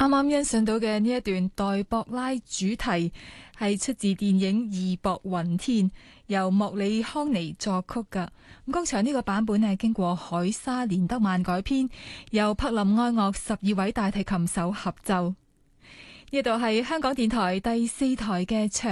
啱啱欣賞到嘅呢一段黛博拉主題係出自電影《義薄雲天》，由莫里康尼作曲㗎。咁剛才呢個版本係經過海沙連德曼改編，由柏林愛樂12位大提琴手合奏。呢度係香港電台第4台嘅